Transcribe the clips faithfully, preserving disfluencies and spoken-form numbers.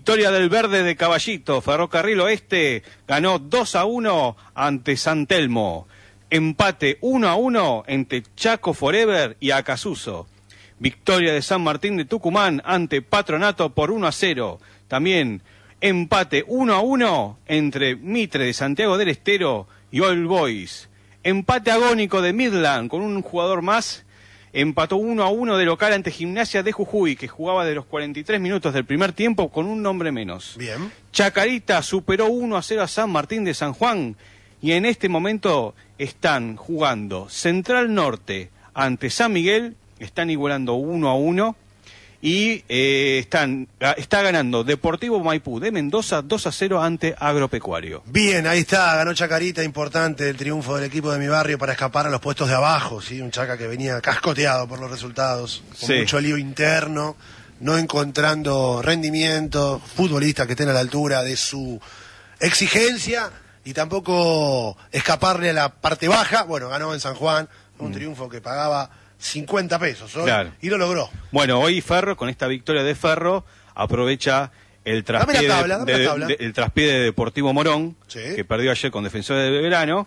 Victoria del Verde de Caballito. Ferrocarril Oeste ganó dos a uno ante San Telmo. Empate uno a uno entre Chaco Forever y Acasuso. Victoria de San Martín de Tucumán ante Patronato por uno a cero. También empate uno a uno entre Mitre de Santiago del Estero y All Boys. Empate agónico de Midland con un jugador más. Empató uno a uno de local ante Gimnasia de Jujuy, que jugaba de los cuarenta y tres minutos del primer tiempo con un hombre menos. Bien. Chacarita superó uno a cero a San Martín de San Juan. Y en este momento están jugando Central Norte ante San Miguel. Están igualando uno a uno. Y eh, están, está ganando Deportivo Maipú de Mendoza dos a cero ante Agropecuario. Bien, ahí está, ganó Chacarita, importante el triunfo del equipo de mi barrio para escapar a los puestos de abajo, ¿sí? Un Chaca que venía cascoteado por los resultados, con sí. mucho lío interno, no encontrando rendimiento, futbolistas que estén a la altura de su exigencia y tampoco escaparle a la parte baja. Bueno, ganó en San Juan, un mm. triunfo que pagaba cincuenta pesos hoy, claro. Y lo logró. Bueno, hoy Ferro, con esta victoria de Ferro, aprovecha el traspié, tabla, de, de, de, el traspié de Deportivo Morón, sí. que perdió ayer con Defensores de Belgrano,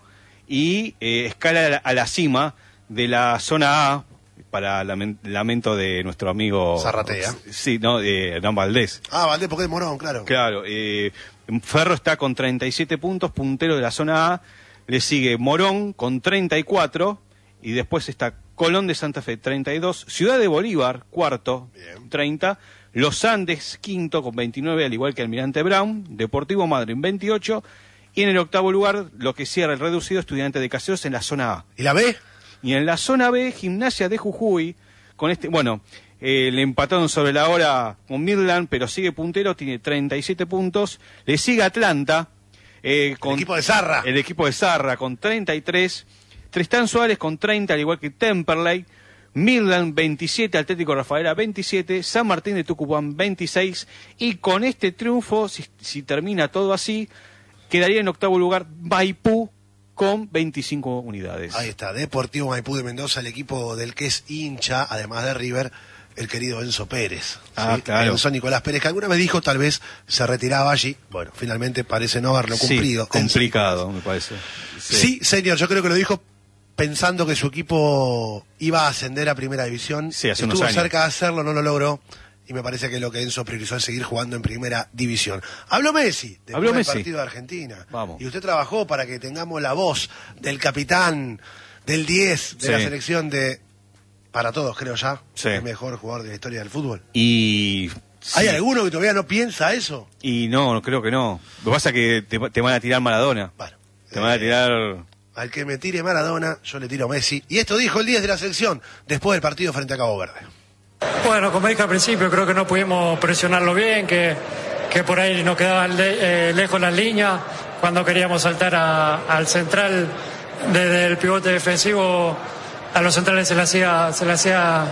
y eh, escala a la, a la cima de la zona A, para lamento de nuestro amigo Zarratea. Sí, no, de Hernán Valdés. Ah, Valdés porque es Morón, claro. Claro, eh, Ferro está con treinta y siete puntos, puntero de la zona A, le sigue Morón con treinta y cuatro, y después está Colón de Santa Fe, treinta y dos. Ciudad de Bolívar, cuarto, bien. treinta. Los Andes, quinto, con veintinueve, al igual que Almirante Brown. Deportivo Madryn, veintiocho. Y en el octavo lugar, lo que cierra el reducido, Estudiante de Caseros en la zona A. ¿Y la B? Y en la zona B, Gimnasia de Jujuy, con este, bueno, eh, le empataron sobre la hora con Midland, pero sigue puntero, tiene treinta y siete puntos. Le sigue Atlanta. Eh, con el equipo de Zarra. El equipo de Zarra, con treinta y tres. Tristán Suárez con treinta, al igual que Temperley. Midland veintisiete, Atlético Rafaela veintisiete, San Martín de Tucumán veintiséis. Y con este triunfo, si, si termina todo así, quedaría en octavo lugar Maipú con veinticinco unidades. Ahí está, Deportivo Maipú de Mendoza, el equipo del que es hincha, además de River, el querido Enzo Pérez. Ah, ¿sí? claro. Enzo Nicolás Pérez, que alguna vez dijo tal vez se retiraba allí. Bueno, finalmente parece no haberlo cumplido. Sí, complicado, Enzo. Me parece. Sí. sí, señor, yo creo que lo dijo pensando que su equipo iba a ascender a Primera División. Sí, hace Estuvo unos años. cerca de hacerlo, no lo logró. Y me parece que lo que Enzo priorizó es seguir jugando en Primera División. Habló Messi, después Habló del Messi. partido de Argentina. Vamos. Y usted trabajó para que tengamos la voz del capitán, del diez de sí. la selección de... Para todos, creo ya, sí. el mejor jugador de la historia del fútbol. Y... ¿Hay sí. alguno que todavía no piensa eso? Y no, creo que no. Lo que pasa es que te, te van a tirar Maradona. Bueno. Te van a tirar... Al que me tire Maradona, yo le tiro Messi. Y esto dijo el diez de la selección después del partido frente a Cabo Verde. Bueno, como dije al principio, creo que no pudimos presionarlo bien, que, que por ahí nos quedaban le, eh, lejos las líneas. Cuando queríamos saltar a, al central desde el pivote defensivo, a los centrales se le hacía, se le hacía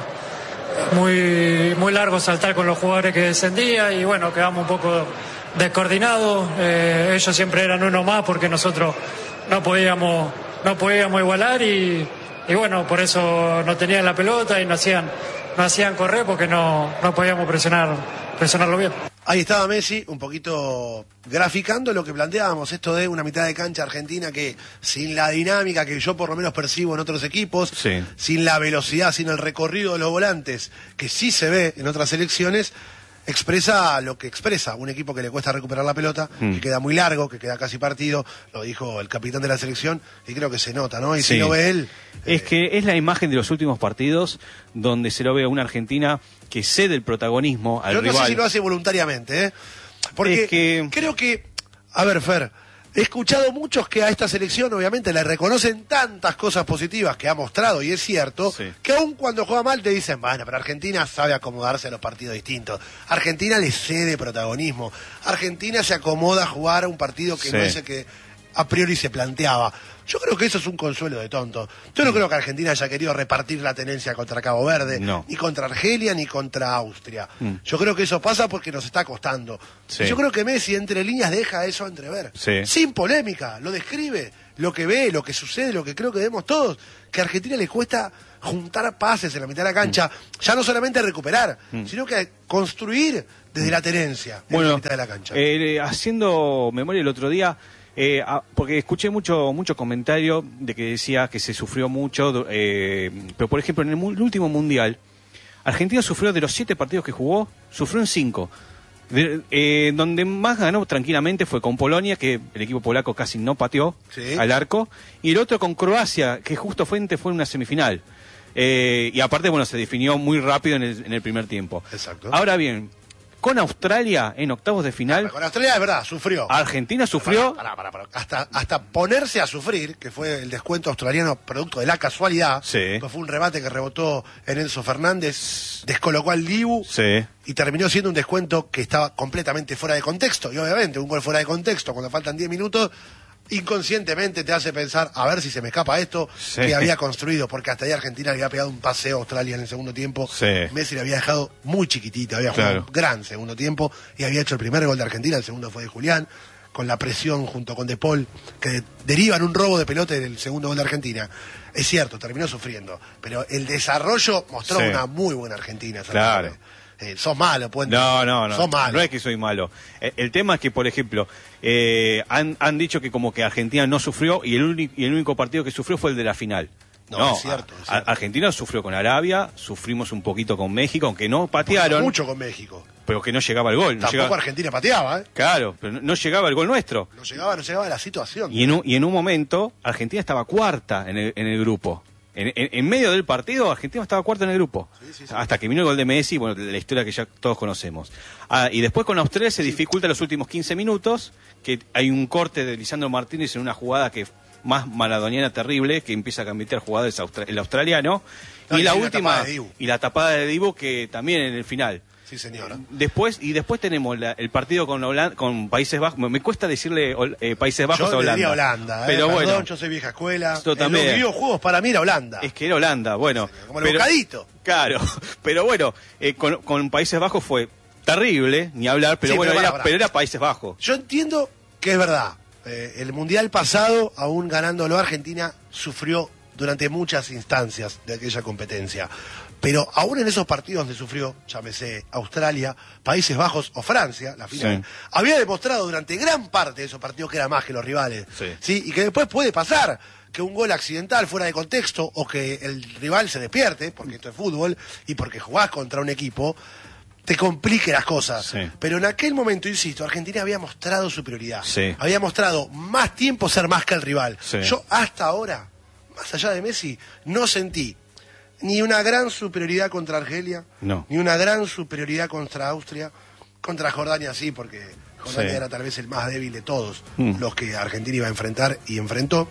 muy, muy largo saltar con los jugadores que descendían y bueno, quedamos un poco descoordinados. Eh, ellos siempre eran uno más porque nosotros no podíamos, no podíamos igualar y, y bueno, por eso no tenían la pelota y no hacían, no hacían correr porque no, no podíamos presionar, presionarlo bien. Ahí estaba Messi, un poquito graficando lo que planteábamos, esto de una mitad de cancha argentina que sin la dinámica que yo por lo menos percibo en otros equipos, sí. sin la velocidad, sin el recorrido de los volantes, que sí se ve en otras selecciones, expresa lo que expresa un equipo que le cuesta recuperar la pelota, mm. que queda muy largo, que queda casi partido, lo dijo el capitán de la selección, y creo que se nota, ¿no? Y sí. si lo ve él... Es eh... que es la imagen de los últimos partidos donde se lo ve a una Argentina que cede el protagonismo al Yo rival. no sé si lo hace voluntariamente, ¿eh? Porque es que... creo que... A ver, Fer... He escuchado muchos que a esta selección obviamente le reconocen tantas cosas positivas que ha mostrado, y es cierto, sí. que aun cuando juega mal te dicen, bueno, pero Argentina sabe acomodarse a los partidos distintos. Argentina le cede protagonismo. Argentina se acomoda a jugar a un partido que sí. no es el que a priori se planteaba. Yo creo que eso es un consuelo de tonto. Yo no creo que Argentina haya querido repartir la tenencia contra Cabo Verde, no. ni contra Argelia, ni contra Austria. Mm. Yo creo que eso pasa porque nos está costando. Sí. Y yo creo que Messi, entre líneas, deja eso entrever. Sí. Sin polémica, lo describe, lo que ve, lo que sucede, lo que creo que vemos todos. Que a Argentina le cuesta juntar pases en la mitad de la cancha, mm. ya no solamente recuperar, mm. sino que construir desde mm. la tenencia en bueno, la mitad de la cancha. Eh, haciendo memoria el otro día, eh, a, porque escuché mucho mucho comentario de que decía que se sufrió mucho, eh, pero por ejemplo en el, mu el último mundial, Argentina sufrió de los siete partidos que jugó, sufrió en cinco. De, eh, donde más ganó tranquilamente fue con Polonia, que el equipo polaco casi no pateó sí. al arco, y el otro con Croacia, que justo fue, fue una semifinal. Eh, y aparte, bueno, se definió muy rápido en el, en el primer tiempo. Exacto. Ahora bien, con Australia en octavos de final... Ah, con Australia es verdad, sufrió. Argentina sufrió... Pará, pará, pará, pará. Hasta, hasta ponerse a sufrir, que fue el descuento australiano producto de la casualidad, sí. pues fue un rebate que rebotó en Enzo Fernández, descolocó al Dibu sí. y terminó siendo un descuento que estaba completamente fuera de contexto. Y obviamente un gol fuera de contexto, cuando faltan diez minutos... inconscientemente te hace pensar, a ver si se me escapa esto sí. que había construido, porque hasta ahí Argentina le había pegado un paseo a Australia en el segundo tiempo. Sí. Messi le había dejado muy chiquitita, había jugado claro. un gran segundo tiempo y había hecho el primer gol de Argentina, el segundo fue de Julián, con la presión junto con De Paul, que derivan un robo de pelota en el segundo gol de Argentina. Es cierto, terminó sufriendo, pero el desarrollo mostró sí. una muy buena Argentina. Claro. Eh, sos malo, Puente. No, no, no. Sos malo. No es que soy malo. El, el tema es que, por ejemplo, eh, han, han dicho que como que Argentina no sufrió y el, único, y el único partido que sufrió fue el de la final. No, no es cierto, es a, cierto. Argentina sufrió con Arabia, sufrimos un poquito con México, aunque no patearon. Mucho con México. Pero que no llegaba el gol. No Tampoco llegaba... Argentina pateaba, ¿eh? Claro, pero no, no llegaba el gol nuestro. No llegaba, no llegaba la situación. Y en un, y en un momento, Argentina estaba cuarta en el, en el grupo. En, en, en medio del partido, Argentina estaba cuarta en el grupo. Sí, sí, sí. Hasta que vino el gol de Messi, bueno, la historia que ya todos conocemos. Ah, y después con Australia se sí. dificulta los últimos quince minutos, que hay un corte de Lisandro Martínez en una jugada que más maradoniana terrible, que empieza a cambiar jugadas el australiano. No, y, y la última, la y la tapada de Dibu, que también en el final. Sí, señora. Después, y después tenemos la, el partido con Holanda, con Países Bajos. Me, me cuesta decirle eh, Países Bajos yo a Holanda. Yo Holanda, eh, pero perdón, bueno, yo soy vieja escuela. Esto también. En los videojuegos para mí era Holanda. Es que era Holanda, bueno. Sí, como el pero, bocadito. Claro, pero bueno, eh, con, con Países Bajos fue terrible, ni hablar, pero sí, bueno, pero, era, para, para. pero era Países Bajos. Yo entiendo que es verdad. Eh, el Mundial pasado, aún ganándolo, Argentina sufrió durante muchas instancias de aquella competencia. Pero aún en esos partidos donde sufrió, llámese Australia, Países Bajos o Francia, la final, sí. había demostrado durante gran parte de esos partidos que era más que los rivales. Sí. ¿sí? Y que después puede pasar que un gol accidental fuera de contexto o que el rival se despierte, porque esto es fútbol, y porque jugás contra un equipo, te complique las cosas. Sí. Pero en aquel momento, insisto, Argentina había mostrado superioridad. Sí. Había mostrado más tiempo ser más que el rival. Sí. Yo hasta ahora, más allá de Messi, no sentí ni una gran superioridad contra Argelia, no. ni una gran superioridad contra Austria, contra Jordania sí, porque Jordania sí. era tal vez el más débil de todos mm. los que Argentina iba a enfrentar y enfrentó.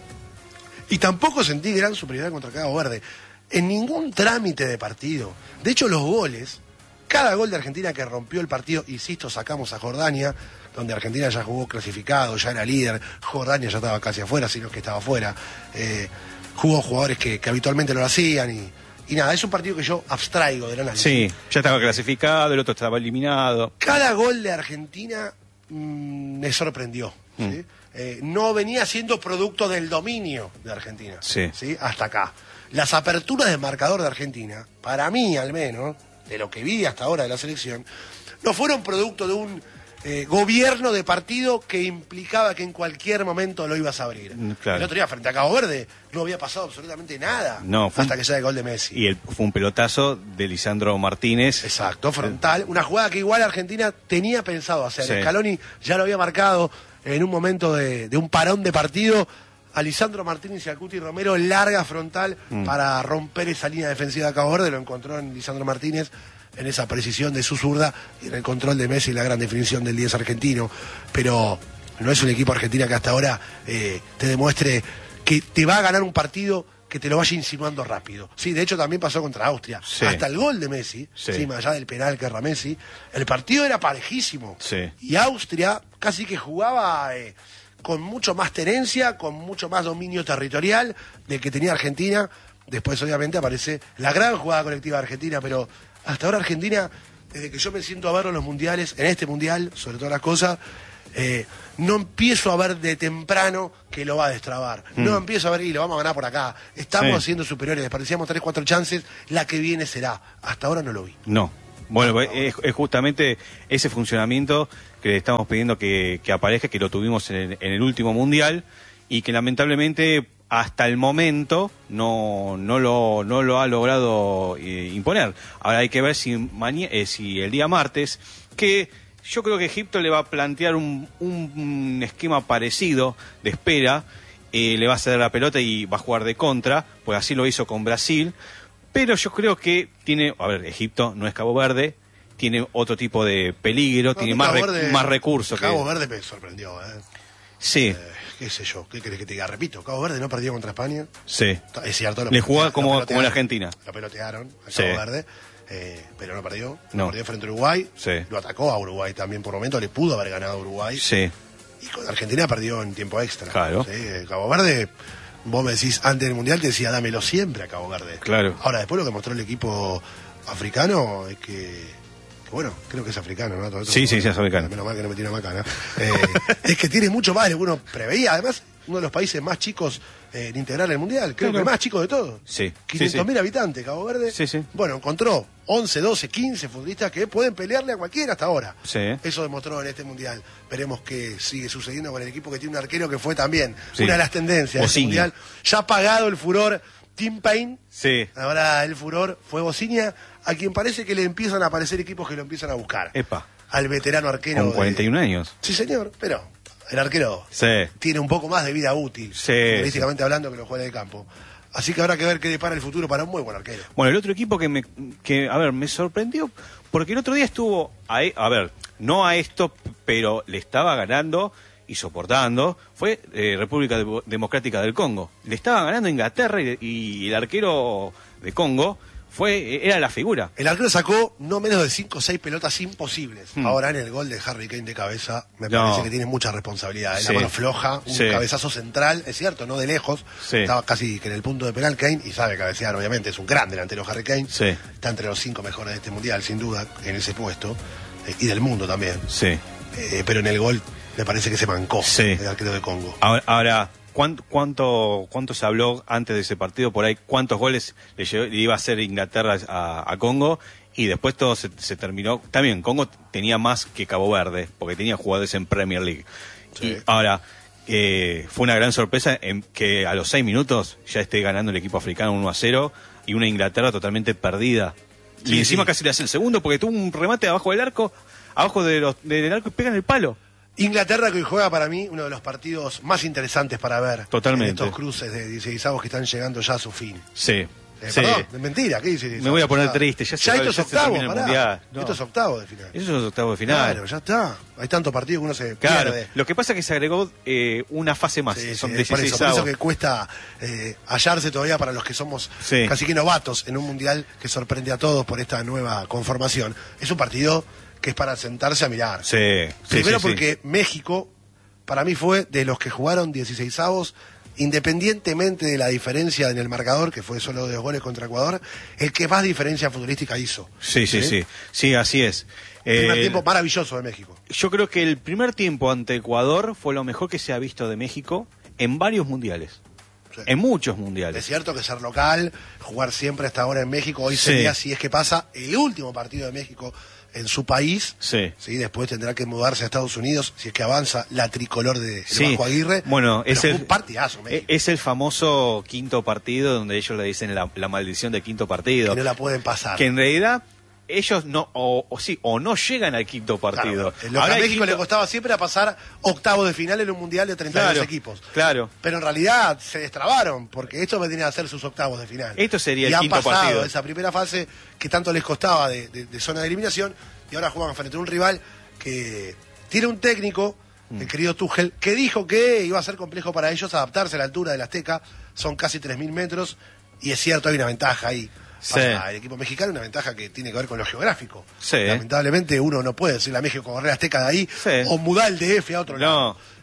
Y tampoco sentí gran superioridad contra Cabo Verde, en ningún trámite de partido. De hecho, los goles, cada gol de Argentina que rompió el partido, insisto, sacamos a Jordania, donde Argentina ya jugó clasificado, ya era líder, Jordania ya estaba casi afuera, sino que estaba afuera. Eh, jugó jugadores que, que habitualmente no lo hacían y... Y nada, es un partido que yo abstraigo del análisis. Sí, ya estaba clasificado, el otro estaba eliminado. Cada gol de Argentina mmm, me sorprendió. Mm. ¿sí? Eh, no venía siendo producto del dominio de Argentina. Sí. ¿sí? Hasta acá. Las aperturas de marcador de Argentina, para mí al menos, de lo que vi hasta ahora de la selección, no fueron producto de un eh, gobierno de partido que implicaba que en cualquier momento lo ibas a abrir. Claro. El otro día frente a Cabo Verde no había pasado absolutamente nada no, hasta un... que sea el gol de Messi. Y el, fue un pelotazo de Lisandro Martínez. Exacto, frontal. Una jugada que igual Argentina tenía pensado hacer. Sí. Scaloni ya lo había marcado en un momento de, de un parón de partido. A Lisandro Martínez y a Cuti Romero, larga frontal mm. para romper esa línea defensiva de Cabo Verde. Lo encontró en Lisandro Martínez, en esa precisión de su zurda y en el control de Messi y la gran definición del diez argentino. Pero no es un equipo argentino que hasta ahora eh, te demuestre que te va a ganar un partido que te lo vaya insinuando rápido. Sí, de hecho también pasó contra Austria. Sí. Hasta el gol de Messi, sí. sí, más allá del penal que erra Messi, el partido era parejísimo. Sí. Y Austria casi que jugaba... Eh, con mucho más tenencia, con mucho más dominio territorial del que tenía Argentina. Después, obviamente, aparece la gran jugada colectiva de Argentina, pero hasta ahora Argentina, desde que yo me siento a verlo en los mundiales, en este mundial, sobre todas las cosas, eh, no empiezo a ver de temprano que lo va a destrabar. Mm. No empiezo a ver y lo vamos a ganar por acá. Estamos sí. siendo superiores, desperdiciamos tres, cuatro chances, la que viene será. Hasta ahora no lo vi. No. Bueno, es, es justamente ese funcionamiento que estamos pidiendo que, que aparezca, que lo tuvimos en el, en el último mundial y que lamentablemente hasta el momento no no lo no lo ha logrado eh, imponer. Ahora hay que ver si mañana, eh, si el día martes, que yo creo que Egipto le va a plantear un, un, un esquema parecido de espera, eh, le va a ceder la pelota y va a jugar de contra, pues así lo hizo con Brasil. Pero yo creo que tiene, a ver, Egipto no es Cabo Verde, tiene otro tipo de peligro, no, tiene más, Verde, re, más recursos. Cabo que... Verde me sorprendió, ¿eh? Sí. Eh, qué sé yo, ¿qué querés que te diga? Repito, Cabo Verde no perdió contra España. Sí. Es cierto. Lo Le jugaba como, como en Argentina. Lo pelotearon a Cabo sí. Verde, eh, pero no perdió. No. Perdió frente a Uruguay. Sí. Lo atacó a Uruguay también por momentos, le pudo haber ganado a Uruguay. Sí. Y con Argentina perdió en tiempo extra. Claro. ¿Sí? Cabo Verde... Vos me decís, antes del Mundial te decía, dámelo siempre a Cabo Verde. Claro. Ahora, después lo que mostró el equipo africano es que, que bueno, creo que es africano, ¿no? Todo esto sí, como, sí, sí, es africano. Menos mal que no me tiene macana. Eh, es que tiene mucho más de lo que uno preveía. Además, uno de los países más chicos eh, en integrar el Mundial. Creo claro. que el más chico de todos. Sí. quinientos mil sí, sí. habitantes, Cabo Verde. Sí, sí. Bueno, encontró once, doce, quince futbolistas que pueden pelearle a cualquiera hasta ahora. Sí. Eso demostró en este Mundial. Veremos qué sigue sucediendo con el equipo que tiene un arquero que fue también sí. una de las tendencias del este Mundial. Ya ha pagado el furor Tim Payne. Sí. Ahora el furor fue Bocinia, a quien parece que le empiezan a aparecer equipos que lo empiezan a buscar. Epa. Al veterano arquero. Con cuarenta y un de... años. Sí, señor, pero el arquero sí. tiene un poco más de vida útil, sí, futbolísticamente sí. hablando, que los jugadores de campo. Así que habrá que ver qué depara el futuro para un muy buen arquero. Bueno, el otro equipo que me, que, a ver, me sorprendió, porque el otro día estuvo, a, a ver, no a esto, pero le estaba ganando y soportando, fue eh, República de- Democrática del Congo. Le estaba ganando Inglaterra y, y el arquero de Congo fue era la figura. El arquero sacó no menos de cinco o seis pelotas imposibles. Hmm. Ahora en el gol de Harry Kane de cabeza, me No. parece que tiene mucha responsabilidad. En Sí. la mano floja, un Sí. cabezazo central, es cierto, no de lejos. Sí. Estaba casi que en el punto de penal Kane y sabe cabecear, obviamente. Es un gran delantero Harry Kane. Sí. Está entre los cinco mejores de este mundial, sin duda, en ese puesto. eh, y del mundo también. Sí. Eh, pero en el gol me parece que se mancó Sí. el arquero de Congo. Ahora, ahora ¿cuánto, cuánto, ¿cuánto se habló antes de ese partido por ahí? ¿Cuántos goles le, llevó- le iba a hacer Inglaterra a, a Congo? Y después todo se, se terminó. También Congo tenía más que Cabo Verde, porque tenía jugadores en Premier League. Sí. Y ahora, eh, fue una gran sorpresa en que a los seis minutos ya esté ganando el equipo africano uno a cero y una Inglaterra totalmente perdida. Sí, y encima sí. casi le hace el segundo porque tuvo un remate abajo del arco, abajo de los, del arco y pega en el palo. Inglaterra, que hoy juega para mí uno de los partidos más interesantes para ver. Totalmente. En estos cruces de dieciseisavos que están llegando ya a su fin. Sí. Eh, sí. Perdón, es mentira, ¿qué dice? Me voy a poner Ya- triste, ya se- ya esto es ya se octavo, termina el pará. mundial. No. Esto es octavo de final. Eso es los octavos de final. Claro, ya está. Hay tantos partidos que uno se Claro, pierde. lo que pasa es que se agregó eh, una fase más, Sí, son sí, es por eso, por dieciséis eso que cuesta eh, hallarse todavía para los que somos Sí. casi que novatos en un mundial que sorprende a todos por esta nueva conformación. Es un partido que es para sentarse a mirar. Sí, sí, Primero sí, sí. porque México, para mí fue de los que jugaron dieciséisavos, independientemente de la diferencia en el marcador, que fue solo de dos goles contra Ecuador, el que más diferencia futbolística hizo. Sí, sí, sí, sí, así es. Primer Eh, tiempo maravilloso de México. Yo creo que el primer tiempo ante Ecuador fue lo mejor que se ha visto de México en varios mundiales. Sí. En muchos Es mundiales. cierto que ser local, jugar siempre hasta ahora en México, hoy Sí. sería, si es que pasa, el último partido de México en su país. Sí. Sí, después tendrá que mudarse a Estados Unidos si es que avanza la tricolor de, de Sí. Vasco Aguirre. Bueno, Pero es fue el- un partidazo, México. Es el famoso quinto partido donde ellos le dicen la, la maldición del quinto partido. que no la pueden pasar. Que en realidad ellos no, o, o sí, o no llegan al quinto partido. Claro, lo que Ahora a el México quinto- le costaba siempre era pasar octavos de final en un mundial de treinta y dos Claro, equipos. claro. Pero en realidad se destrabaron, porque estos vendrían a ser sus octavos de final. Esto sería el y han quinto pasado partido. esa primera fase que tanto les costaba de, de- de zona de eliminación, y ahora juegan frente a un rival que tiene un técnico, Mm. el querido Tuchel, que dijo que iba a ser complejo para ellos adaptarse a la altura del Azteca, son casi tres mil metros, y es cierto, hay una ventaja ahí. Sí. Para el equipo mexicano, una ventaja que tiene que ver con lo geográfico. Sí. Lamentablemente uno no puede decirle a México correr Azteca de ahí Sí. o mudar el D F a otro No. lado.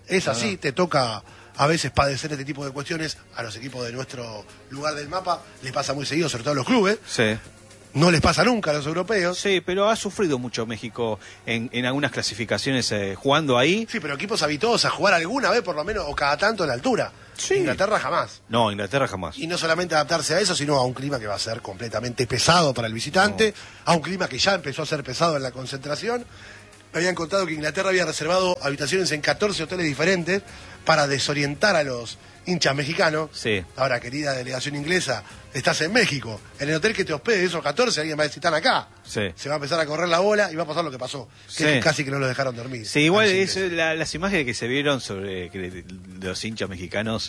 Es así, no, no. te toca a veces padecer este tipo de cuestiones. A los equipos de nuestro lugar del mapa les pasa muy seguido, sobre todo a los clubes. Sí. No les pasa nunca a los europeos. Sí, pero ha sufrido mucho México en, en algunas clasificaciones eh, jugando ahí. Sí, pero equipos habituados a jugar alguna vez por lo menos o cada tanto en la altura. Sí. Inglaterra jamás. No, Inglaterra jamás. Y no solamente adaptarse a eso, sino a un clima que va a ser completamente pesado para el visitante, no. a un clima que ya empezó a ser pesado en la concentración. Me habían contado que Inglaterra había reservado habitaciones en catorce hoteles diferentes para desorientar a los hinchas mexicanos. Sí. Ahora, querida delegación inglesa, estás en México. En el hotel que te hospede de esos catorce, alguien va a decir, están acá. Sí. Se va a empezar a correr la bola y va a pasar lo que pasó. Que Sí. es que casi que no los dejaron dormir. Sí, igual es, la, las imágenes que se vieron sobre que de, de los hinchas mexicanos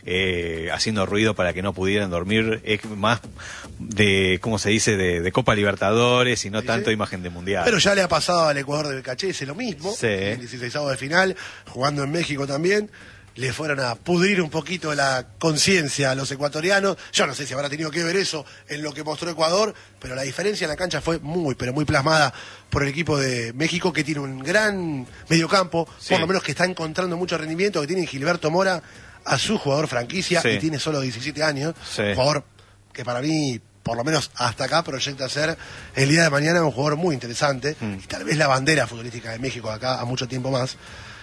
eh, haciendo ruido para que no pudieran dormir es más de, ¿cómo se dice?, de, de Copa Libertadores y no ¿Sí? tanto imagen de Mundial. Pero ya le ha pasado al Ecuador de Becachese lo mismo. Sí. En el dieciseisavo de final, jugando en México también. Le fueron a pudrir un poquito la conciencia a los ecuatorianos. Yo no sé si habrá tenido que ver eso en lo que mostró Ecuador, pero la diferencia en la cancha fue muy, pero muy plasmada por el equipo de México, que tiene un gran mediocampo, Sí. por lo menos que está encontrando mucho rendimiento, que tiene Gilberto Mora, a su jugador franquicia, Sí. y tiene solo diecisiete años. Sí. Jugador que para mí, por lo menos hasta acá, proyecta ser el día de mañana un jugador muy interesante, Mm. y tal vez la bandera futbolística de México de acá a mucho tiempo más.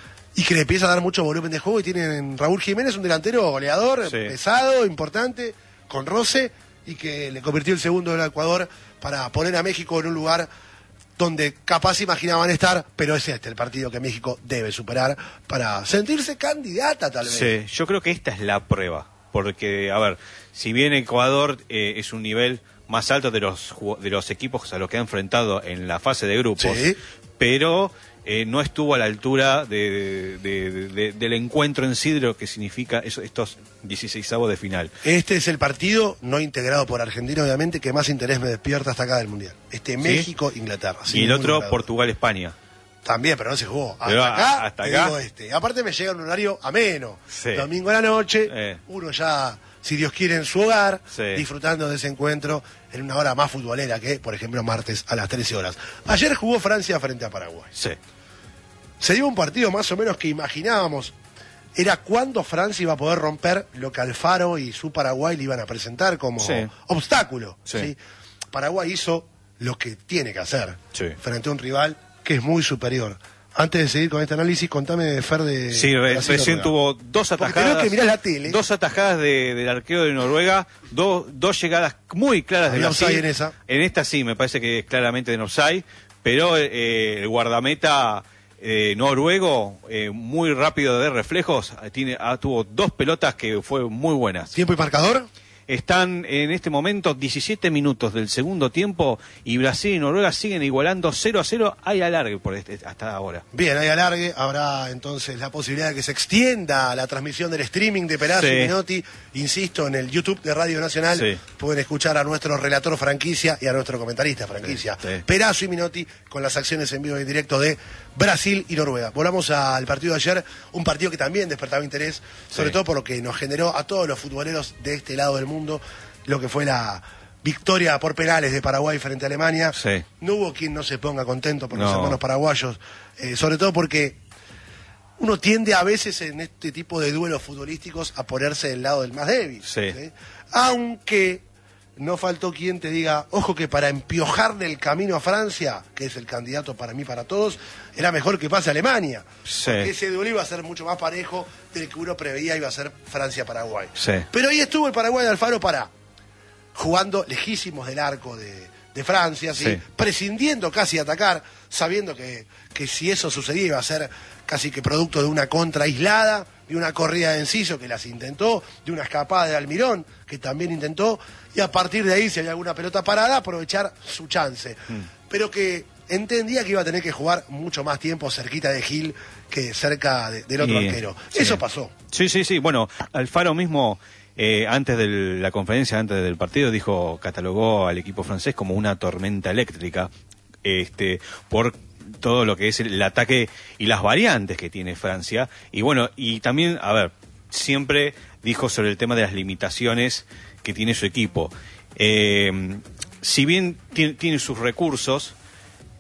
Y que le empieza a dar mucho volumen de juego, y tienen Raúl Jiménez, un delantero goleador, Sí. pesado, importante, con roce, y que le convirtió el segundo del Ecuador para poner a México en un lugar donde capaz imaginaban estar, pero es este el partido que México debe superar para sentirse candidata tal vez. Sí, yo creo que esta es la prueba, porque, a ver, si bien Ecuador eh, es un nivel más alto de los ju- de los equipos a los que ha enfrentado en la fase de grupos, Sí. pero eh, no estuvo a la altura de, de- de- de- del encuentro en sí de lo que significa eso- estos dieciseisavos de final. Este es el partido, no integrado por Argentina obviamente, que más interés me despierta hasta acá del Mundial. Este México-Inglaterra. Y el sin ningún otro, lugar a dudas. Portugal-España. También, pero no se jugó. Hasta Pero acá, hasta te acá. digo este. Aparte me llega en un horario ameno. Sí. Domingo a la noche, Eh. uno ya, si Dios quiere, en su hogar, Sí. disfrutando de ese encuentro en una hora más futbolera que, por ejemplo, martes a las trece horas. Ayer jugó Francia frente a Paraguay. Sí. Se dio un partido más o menos que imaginábamos. Era cuando Francia iba a poder romper lo que Alfaro y su Paraguay le iban a presentar como Sí. obstáculo. Sí. ¿sí? Paraguay hizo lo que tiene que hacer Sí. frente a un rival que es muy superior. Antes de seguir con este análisis, contame, Fer, de... Sí, re- Brasil, recién Noruega. tuvo dos Porque te atajadas. veo que mirás la tele. Dos atajadas de- del arquero de Noruega, dos, dos llegadas muy claras de Había Brasil. offside en esa. En esta sí, me parece que es claramente en offside, pero eh, el guardameta eh, noruego, eh, muy rápido de reflejos, eh, tiene, ah, tuvo dos pelotas que fue muy buenas. ¿Tiempo y marcador? Están en este momento diecisiete minutos del segundo tiempo y Brasil y Noruega siguen igualando cero a cero. Hay alargue por este, hasta ahora. Bien, hay alargue. Habrá entonces la posibilidad de que se extienda la transmisión del streaming de Perazzo Sí. y Menotti. Insisto, en el YouTube de Radio Nacional Sí. pueden escuchar a nuestro relator franquicia y a nuestro comentarista franquicia. Sí, sí. Perazzo y Menotti con las acciones en vivo y en directo de Brasil y Noruega. Volvamos al partido de ayer, un partido que también despertaba interés, sobre Sí. todo por lo que nos generó a todos los futboleros de este lado del mundo, lo que fue la victoria por penales de Paraguay frente a Alemania. Sí. No hubo quien no se ponga contento por los No. hermanos paraguayos, eh, sobre todo porque uno tiende a veces en este tipo de duelos futbolísticos a ponerse del lado del más débil. Sí. Aunque no faltó quien te diga, ojo que para empiojarle el camino a Francia, que es el candidato para mí, para todos, era mejor que pase a Alemania. Sí. Porque ese duelo iba a ser mucho más parejo del que uno preveía iba a ser Francia-Paraguay. Sí. Pero ahí estuvo el Paraguay de Alfaro para, jugando lejísimos del arco de, de Francia, ¿sí? Sí. prescindiendo casi de atacar, sabiendo que, que si eso sucedía iba a ser casi que producto de una contra aislada, de una corrida de Enciso que las intentó, de una escapada de Almirón que también intentó, y a partir de ahí, si había alguna pelota parada, aprovechar su chance. Pero que entendía que iba a tener que jugar mucho más tiempo cerquita de Gil que cerca de- del otro Y- arquero. sí. Eso pasó. Sí, sí, sí. Bueno, Alfaro mismo, eh, antes de la conferencia, antes del partido, dijo, catalogó al equipo francés como una tormenta eléctrica, este, por todo lo que es el ataque y las variantes que tiene Francia. Y bueno, y también, a ver, siempre dijo sobre el tema de las limitaciones que tiene su equipo. Eh, si bien tiene, tiene sus recursos,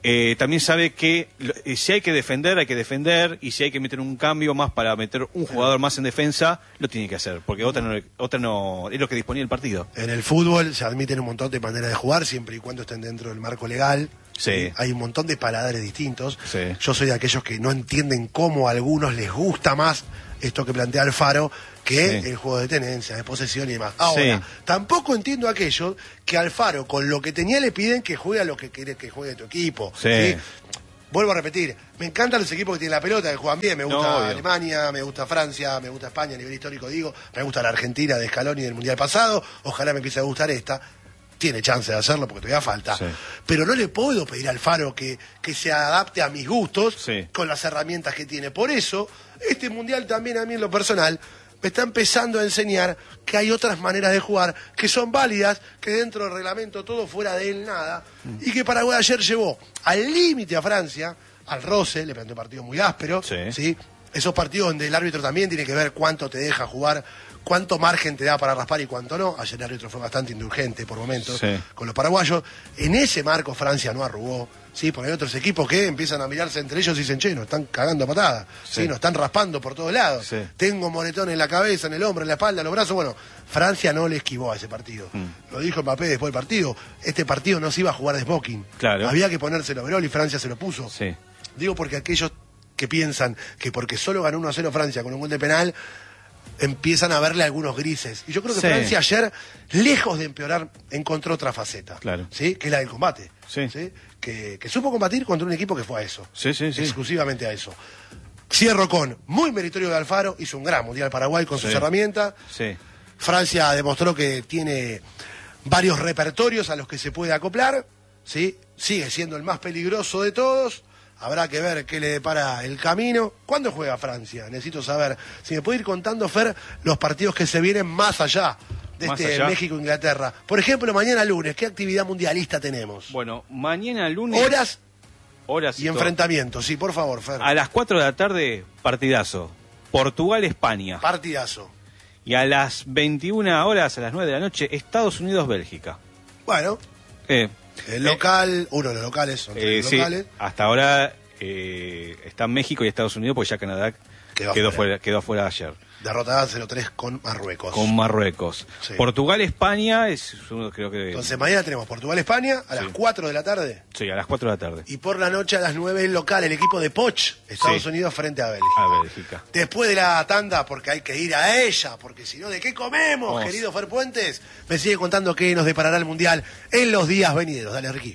eh, también sabe que eh, si hay que defender, hay que defender, y si hay que meter un cambio más para meter un jugador más en defensa, lo tiene que hacer, porque otra no, otra no es lo que disponía el partido. En el fútbol se admiten un montón de maneras de jugar, siempre y cuando estén dentro del marco legal. Sí. Hay un montón de paladares distintos. Sí. Yo soy de aquellos que no entienden cómo a algunos les gusta más esto que plantea Alfaro que sí. el juego de tenencia, de posesión y demás. Ahora, sí. tampoco entiendo a aquellos que Alfaro, con lo que tenía, le piden que juegue a lo que quiere que juegue tu equipo. Sí. ¿sí? Vuelvo a repetir, me encantan los equipos que tienen la pelota, que juegan bien. Me gusta no, Alemania, me gusta Francia, me gusta España a nivel histórico, digo. Me gusta la Argentina de Scaloni del Mundial pasado. Ojalá me empiece a gustar esta. Tiene chance de hacerlo porque todavía falta. Sí. Pero no le puedo pedir al Alfaro que, que se adapte a mis gustos sí. con las herramientas que tiene. Por eso, este Mundial también a mí en lo personal me está empezando a enseñar que hay otras maneras de jugar que son válidas, que dentro del reglamento todo fuera de él nada, mm. y que Paraguay ayer llevó al límite a Francia, al roce, le planteó un partido muy áspero, sí. ¿sí? Esos partidos donde el árbitro también tiene que ver cuánto te deja jugar, cuánto margen te da para raspar y cuánto no. Ayer el árbitro fue bastante indulgente por momentos sí. con los paraguayos. En ese marco Francia no arrugó, ¿sí? Porque hay otros equipos que empiezan a mirarse entre ellos y dicen, che, nos están cagando a patadas, sí. ¿sí? Nos están raspando por todos lados. Sí. Tengo moretón en la cabeza, en el hombro, en la espalda, en los brazos. Bueno, Francia no le esquivó a ese partido. Mm. Lo dijo Mbappé después del partido. Este partido no se iba a jugar de smoking. Claro. Había que ponerse el overol y Francia se lo puso. Sí. Digo porque aquellos que piensan que porque solo ganó uno a cero Francia con un gol de penal, empiezan a verle algunos grises. Y yo creo que sí. Francia ayer, lejos de empeorar, encontró otra faceta, claro. ¿sí? Que es la del combate. Sí. ¿sí? Que, que supo combatir contra un equipo que fue a eso. Sí, sí, sí. Exclusivamente a eso. Cierro con, muy meritorio de Alfaro, hizo un gran Mundial Paraguay con sí. sus herramientas. Sí. Francia demostró que tiene varios repertorios a los que se puede acoplar, ¿sí? Sigue siendo el más peligroso de todos. Habrá que ver qué le depara el camino. ¿Cuándo juega Francia? Necesito saber. Si me puede ir contando, Fer, los partidos que se vienen más allá de más este México-Inglaterra. Por ejemplo, mañana lunes, ¿qué actividad mundialista tenemos? Bueno, mañana lunes... Horas, horas y, y enfrentamientos. Sí, por favor, Fer. A las cuatro de la tarde, partidazo. Portugal-España. Partidazo. Y a las veintiuna horas, a las nueve de la noche, Estados Unidos-Bélgica. Bueno. Eh... El local, eh, uno de los locales, son eh, los sí, locales. Hasta ahora eh, están México y Estados Unidos, porque ya Canadá quedó, quedó, fuera, quedó afuera ayer. Derrotada cero tres con Marruecos. Con Marruecos. Sí. Portugal-España es uno, creo que... Entonces mañana tenemos Portugal-España a las sí. cuatro de la tarde. Sí, a las cuatro de la tarde. Y por la noche a las nueve el local, el equipo de Poch, Estados sí. Unidos frente a Bélgica. A Bélgica. Después de la tanda, porque hay que ir a ella, porque si no, ¿de qué comemos, Vamos. querido Fer Puentes? Me sigue contando qué nos deparará el Mundial en los días venideros. Dale, Ricky.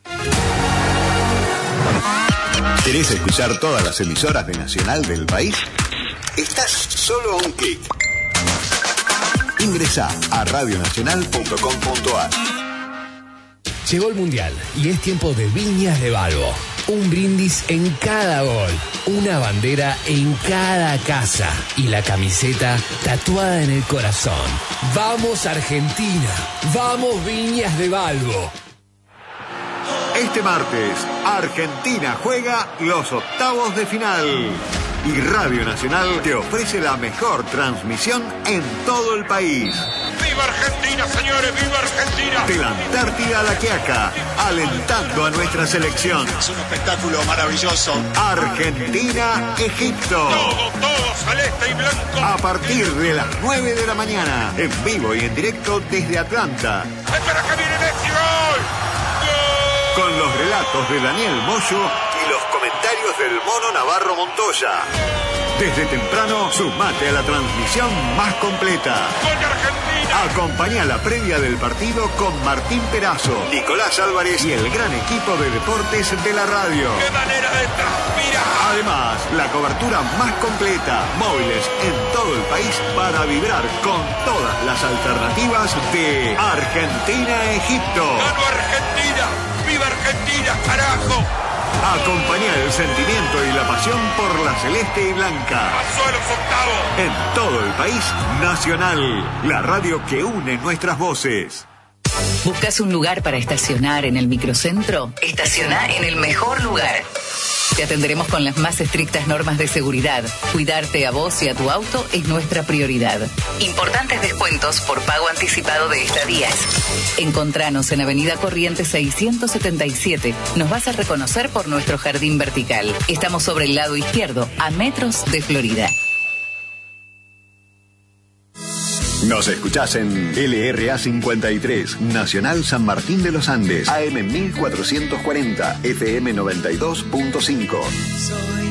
¿Querés escuchar todas las emisoras de Nacional del país? Estás solo a un clic. Ingresá a radio nacional punto com punto a r. Llegó el Mundial y es tiempo de Viñas de Balbo. Un brindis en cada gol, una bandera en cada casa y la camiseta tatuada en el corazón. ¡Vamos Argentina! ¡Vamos Viñas de Balbo! Este martes, Argentina juega los octavos de final. Y Radio Nacional te ofrece la mejor transmisión en todo el país. ¡Viva Argentina, señores! ¡Viva Argentina! De la Antártida a la Quiaca, alentando a nuestra selección. Es un espectáculo maravilloso. Argentina-Egipto. Todo, todo celeste y blanco. A partir de las nueve de la mañana, en vivo y en directo desde Atlanta. ¡Espera que viene Messi! ¡Gol! Con los relatos de Daniel Moyo y los comentarios del Mono Navarro Montoya. Desde temprano, sumate a la transmisión más completa. ¡Gol de Argentina! Acompañá la previa del partido con Martín Perazo, Nicolás Álvarez y el gran equipo de deportes de la radio. ¡Qué manera de transpirar! Además, la cobertura más completa, móviles en todo el país para vibrar con todas las alternativas de Argentina-Egipto. ¡Ganó Argentina! ¡Viva Argentina, carajo! Acompañá el sentimiento y la pasión por la celeste y blanca. ¡Pasó a los octavos! En todo el país, Nacional, la radio que une nuestras voces. ¿Buscas un lugar para estacionar en el microcentro? Estaciona en el mejor lugar. Te atenderemos con las más estrictas normas de seguridad. Cuidarte a vos y a tu auto es nuestra prioridad. Importantes descuentos por pago anticipado de estadías. Encontranos en Avenida Corrientes seiscientos setenta y siete. Nos vas a reconocer por nuestro jardín vertical. Estamos sobre el lado izquierdo, a metros de Florida. Nos escuchás en L R A cincuenta y tres, Nacional San Martín de los Andes, A M mil cuatrocientos cuarenta, F M noventa y dos punto cinco.